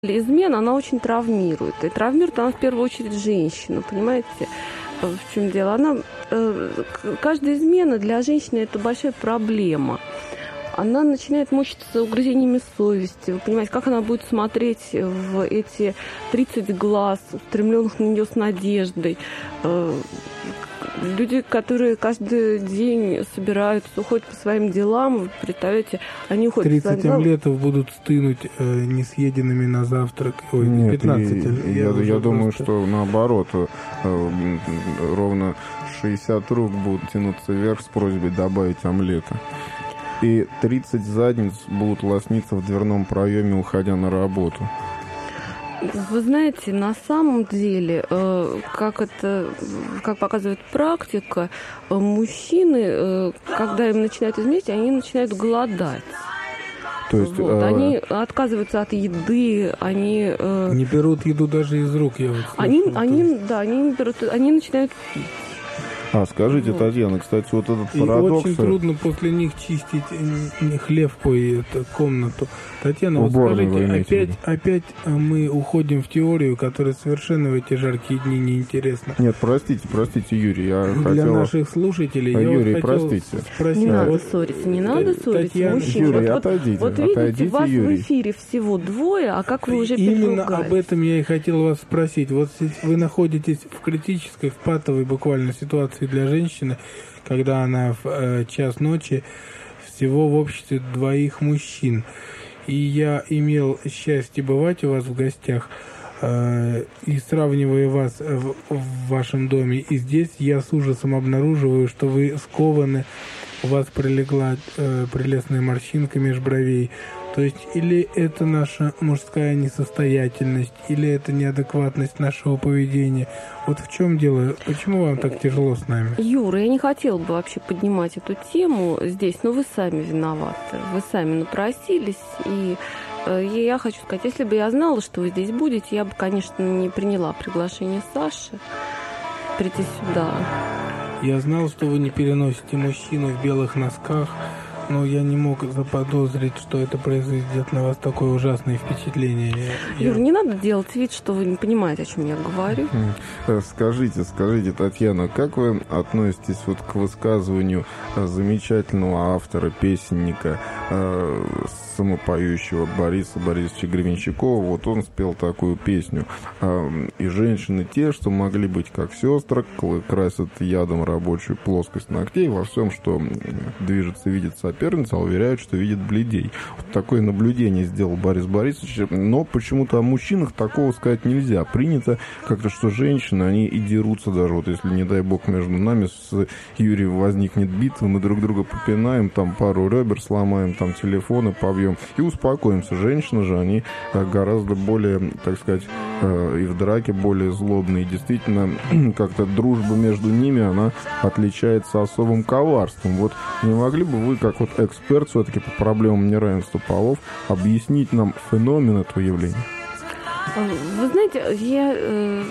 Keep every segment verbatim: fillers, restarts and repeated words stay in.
Измена, она очень травмирует. И травмирует она в первую очередь женщину, понимаете, в чем дело? Она, каждая измена для женщины – это большая проблема. Она начинает мучиться угрызениями совести. Вы понимаете, как она будет смотреть в эти тридцать глаз, устремленных на нее с надеждой. Люди, которые каждый день собираются, уходят по своим делам, вы представляете, они уходят по своим делам. тридцать амлетов будут стынуть э, несъеденными на завтрак. Ой, Нет, пятнадцать. И, я я, я думаю, что наоборот, э, ровно шестьдесят рук будут тянуться вверх с просьбой добавить омлета. И тридцать задниц будут лосниться в дверном проеме, уходя на работу. Вы знаете, на самом деле, как это, как показывает практика, мужчины, когда им начинают изменять, они начинают голодать. То есть, вот. а... Они отказываются от еды, они... Не берут еду даже из рук, я вот слышал, они, они, да, они не берут, они начинают пить. А, скажите, вот. Татьяна, кстати, вот этот и парадокс... очень трудно после них чистить не хлевку и эту комнату. Татьяна, вот скажите, опять, опять мы уходим в теорию, которая совершенно в эти жаркие дни неинтересна. Нет, простите, простите, Юрий, я Для хотел... наших слушателей а, я Юрий, вот хотел простите. Не спросить... надо вот, ссориться, не надо ссориться, Татьяна... мужчины. Юрий, вот, отойдите, вот видите, отойдите, вас Юрий. в эфире всего двое, а как вы уже Именно переругались? об этом я и хотел вас спросить. Вот вы находитесь в критической, в патовой буквально ситуации для женщины, когда она в э, час ночи всего в обществе двоих мужчин. И я имел счастье бывать у вас в гостях, э, и сравнивая вас в, в вашем доме, и здесь я с ужасом обнаруживаю, что вы скованы, у вас прилегла э, прелестная морщинка меж бровей. То есть или это наша мужская несостоятельность, или это неадекватность нашего поведения. Вот в чем дело? Почему вам так тяжело с нами? Юра, я не хотела бы вообще поднимать эту тему здесь, но вы сами виноваты. Вы сами напросились, и э, я хочу сказать, если бы я знала, что вы здесь будете, я бы, конечно, не приняла приглашение Саши прийти сюда. Я знал, что вы не переносите мужчину в белых носках, но я не мог заподозрить, что это произведет на вас такое ужасное впечатление. Я... Юр, не надо делать вид, что вы не понимаете, о чем я говорю. Скажите, скажите, Татьяна, как вы относитесь вот к высказыванию замечательного автора, песенника, самопоющего Бориса Борисовича Гребенщикова? Вот он спел такую песню. И женщины те, что могли быть как сестры, красят ядом рабочую плоскость ногтей во всем, что движется, видит соперница, а уверяют, что видит бледей. Вот такое наблюдение сделал Борис Борисович, но почему-то о мужчинах такого сказать нельзя. Принято как-то, что женщины, они и дерутся даже. Вот если, не дай бог, между нами с Юрием возникнет битва, мы друг друга попинаем, там пару ребер сломаем, там телефоны побьем и успокоимся. Женщины же, они гораздо более, так сказать, и в драке более злобные. И действительно, как-то дружба между ними, она отличается особым коварством. Вот не могли бы вы, как вот эксперт все-таки по проблемам неравенства полов, объяснить нам феномен этого явления? Вы знаете, я... Э...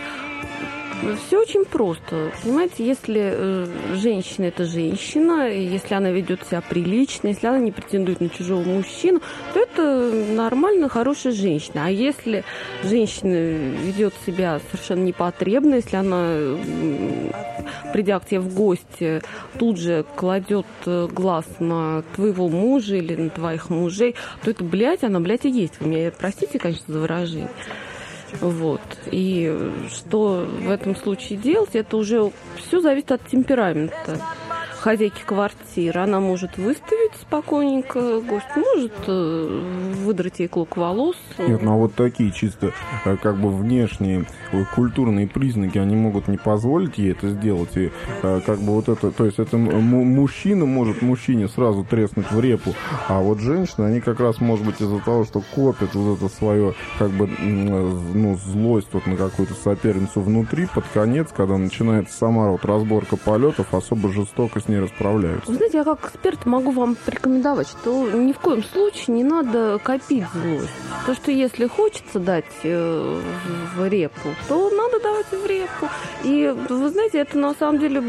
Все очень просто. Понимаете, если э, женщина – это женщина, если она ведет себя прилично, если она не претендует на чужого мужчину, то это нормально, хорошая женщина. А если женщина ведет себя совершенно непотребно, если она, придя к тебе в гости, тут же кладет глаз на твоего мужа или на твоих мужей, то это, блядь, она, блядь, и есть. Вы меня простите, конечно, за выражение. Вот. И что в этом случае делать, это уже все зависит от темперамента хозяйки квартиры. Она может выставить спокойненько гость, может выдрать ей клок волос. Нет, ну а вот такие чисто как бы внешние культурные признаки, они могут не позволить ей это сделать. И как бы вот это, то есть это мужчина может мужчине сразу треснуть в репу, а вот женщины, они как раз, может быть, из-за того, что копят вот это свое как бы, ну, злость вот на какую-то соперницу внутри, под конец, когда начинается сама вот разборка полетов, особо жестоко с ней расправляются. Вы знаете, я как эксперт могу вам порекомендовать, что ни в коем случае не надо копить злость. То, что если хочется дать э, в репу, то надо давать в репу. И вы знаете, это на самом деле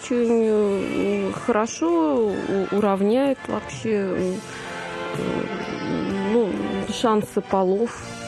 очень хорошо уравняет вообще, ну, шансы полов.